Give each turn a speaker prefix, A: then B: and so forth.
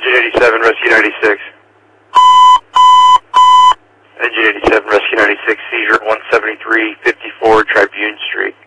A: Engine 87, Rescue 96. Engine 87, Rescue 96, seizure at 17354 Tribune Street.